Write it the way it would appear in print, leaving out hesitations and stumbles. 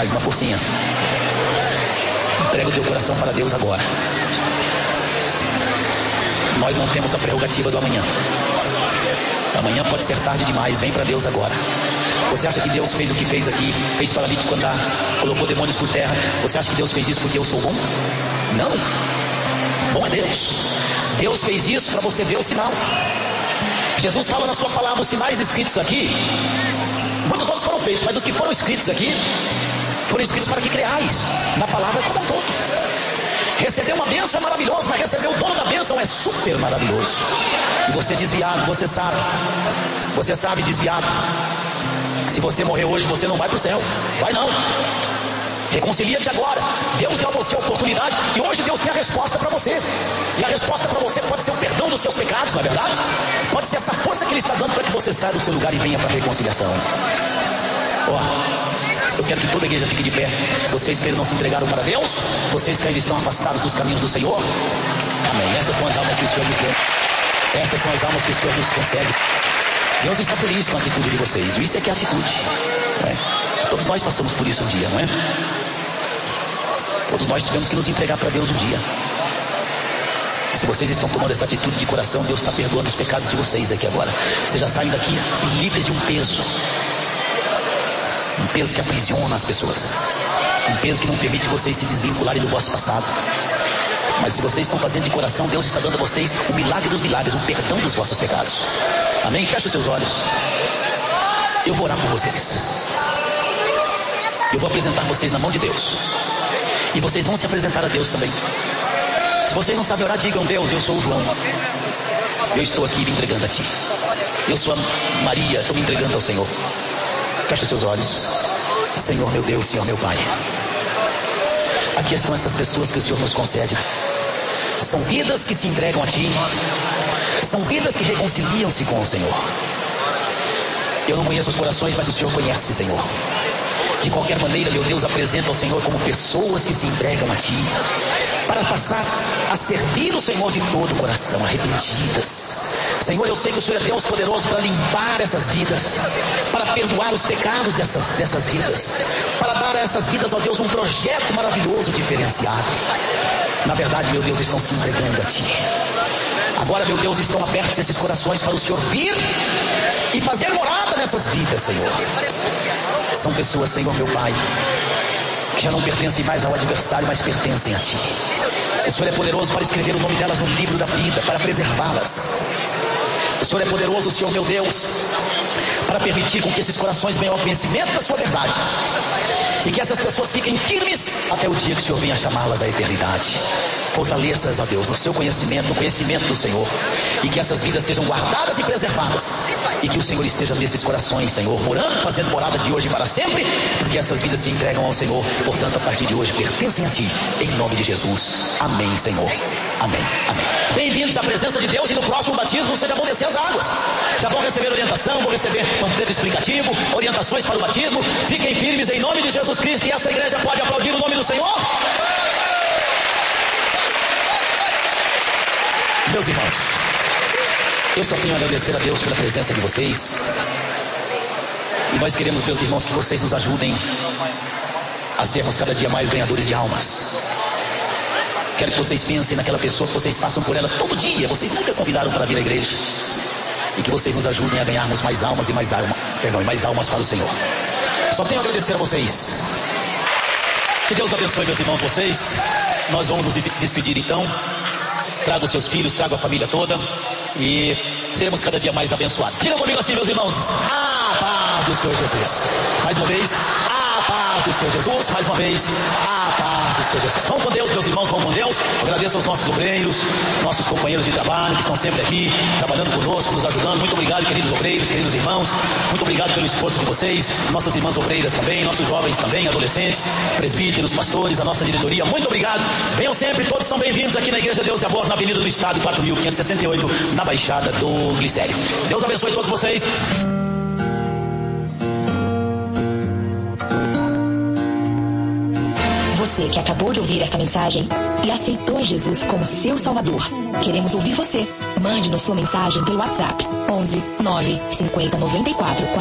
Mais uma forcinha. Entrega o teu coração para Deus agora. Nós não temos a prerrogativa do amanhã. Amanhã pode ser tarde demais. Vem para Deus agora. Você acha que Deus fez o que fez aqui? Fez paralítico andar, colocou demônios por terra. Você acha que Deus fez isso porque eu sou bom? Não. Bom é Deus. Deus fez isso para você ver o sinal. Jesus fala na sua palavra, os sinais escritos aqui, muitos outros foram feitos, mas os que foram escritos aqui foram escritos para que creais na palavra como um todo. Receber uma bênção é maravilhoso, mas receber o dono da bênção é super maravilhoso. E você desviado, você sabe desviado, que se você morrer hoje você não vai para o céu. Vai não. Reconcilia-te agora. Deus deu a você a oportunidade e hoje Deus tem a resposta para você. E a resposta para você pode ser o perdão dos seus pecados, não é verdade? Pode ser essa força que Ele está dando para que você saia do seu lugar e venha para a reconciliação. Eu quero que toda a igreja fique de pé. Vocês que não se entregaram para Deus, vocês que ainda estão afastados dos caminhos do Senhor. Amém. Essas são as almas que o Senhor nos deu. Essas são as almas que o Senhor nos concede. Deus está feliz com a atitude de vocês. Isso é que é atitude, não é? Todos nós passamos por isso um dia, não é? Todos nós tivemos que nos entregar para Deus um dia. Se vocês estão tomando essa atitude de coração, Deus está perdoando os pecados de vocês aqui agora. Vocês já saem daqui livres de um peso. Um peso que aprisiona as pessoas. Um peso que não permite vocês se desvincularem do vosso passado. Mas se vocês estão fazendo de coração, Deus está dando a vocês o milagre dos milagres, o perdão dos vossos pecados. Amém? Feche os seus olhos. Eu vou orar por vocês. Eu vou apresentar vocês na mão de Deus. E vocês vão se apresentar a Deus também. Se vocês não sabem orar, digam: Deus, eu sou o João. Eu estou aqui me entregando a Ti. Eu sou a Maria, estou me entregando ao Senhor. Feche seus olhos. Senhor meu Deus, Senhor meu Pai. Aqui estão essas pessoas que o Senhor nos concede. São vidas que se entregam a Ti. São vidas que reconciliam-se com o Senhor. Eu não conheço os corações, mas o Senhor conhece, Senhor. De qualquer maneira, meu Deus, apresenta ao Senhor como pessoas que se entregam a Ti, para passar a servir o Senhor de todo o coração, arrependidas. Senhor, eu sei que o Senhor é Deus poderoso para limpar essas vidas, para perdoar os pecados dessas vidas, para dar a essas vidas, ó Deus, um projeto maravilhoso, diferenciado. Na verdade, meu Deus, estão se entregando a Ti. Agora, meu Deus, estão abertos esses corações para o Senhor vir e fazer morada nessas vidas, Senhor. São pessoas, Senhor meu Pai, que já não pertencem mais ao adversário, mas pertencem a Ti. O Senhor é poderoso para escrever o nome delas no livro da vida, para preservá-las. O Senhor é poderoso, Senhor meu Deus, para permitir com que esses corações venham ao conhecimento da Sua verdade. E que essas pessoas fiquem firmes até o dia que o Senhor venha chamá-las à eternidade. Fortaleça-as, ó Deus, no seu conhecimento, no conhecimento do Senhor. E que essas vidas sejam guardadas e preservadas. E que o Senhor esteja nesses corações, Senhor, morando, fazendo morada de hoje para sempre. Porque essas vidas se entregam ao Senhor. Portanto, a partir de hoje, pertencem a Ti. Em nome de Jesus. Amém, Senhor. Amém. Amém. Bem-vindos à presença de Deus. E no próximo batismo, vocês já vão descer as águas. Já vão receber orientação, vão receber panfleto explicativo, orientações para o batismo. Fiquem firmes em nome de Jesus Cristo. E essa igreja pode aplaudir o nome do Senhor. Meus irmãos, eu só tenho a agradecer a Deus pela presença de vocês. E nós queremos, meus irmãos, que vocês nos ajudem a sermos cada dia mais ganhadores de almas. Quero que vocês pensem naquela pessoa que vocês passam por ela todo dia. Vocês nunca convidaram para vir à igreja. E que vocês nos ajudem a ganharmos mais almas e mais almas para o Senhor. Só tenho a agradecer a vocês. Que Deus abençoe, meus irmãos, vocês. Nós vamos nos despedir então. Traga os seus filhos, traga a família toda e seremos cada dia mais abençoados. Digam comigo assim, meus irmãos: a paz do Senhor Jesus. Mais uma vez, a paz do Senhor Jesus. Mais uma vez, a paz do Senhor Jesus. Vão com Deus, meus irmãos, vão com Deus. Agradeço aos nossos obreiros, nossos companheiros de trabalho que estão sempre aqui, trabalhando conosco, nos ajudando. Muito obrigado, queridos obreiros, queridos irmãos. Muito obrigado pelo esforço de vocês. Nossas irmãs obreiras também, nossos jovens também, adolescentes, presbíteros, pastores, a nossa diretoria. Muito obrigado. Venham sempre, todos são bem-vindos aqui na Igreja Deus e Amor, na Avenida do Estado, 4.568, na Baixada do Glicério. Deus abençoe todos vocês. Você que acabou de ouvir esta mensagem e aceitou Jesus como seu Salvador, queremos ouvir você. Mande-nos sua mensagem pelo WhatsApp 11 9 50 94